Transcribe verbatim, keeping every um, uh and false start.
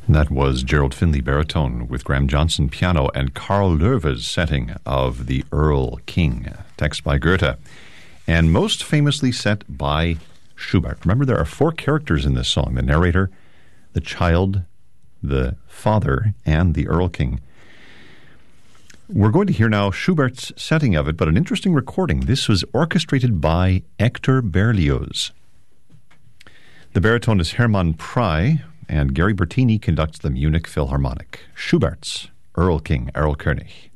That was Gerald Finley baritone with Graham Johnson piano and Carl Loewe's setting of the Erl King, text by Goethe, and most famously set by Schubert. Remember, there are four characters in this song: the narrator, the child, the father, and the Erl King. We're going to hear now Schubert's setting of it, but an interesting recording. This was orchestrated by Hector Berlioz. The baritone is Hermann Prey, and Gary Bertini conducts the Munich Philharmonic. Schubert's Erl King, Erlkönig.